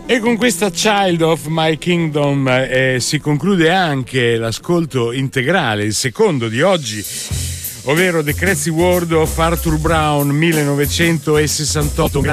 E con questa Child of My Kingdom si conclude anche l'ascolto integrale, il secondo di oggi, ovvero The Crazy World of Arthur Brown 1968.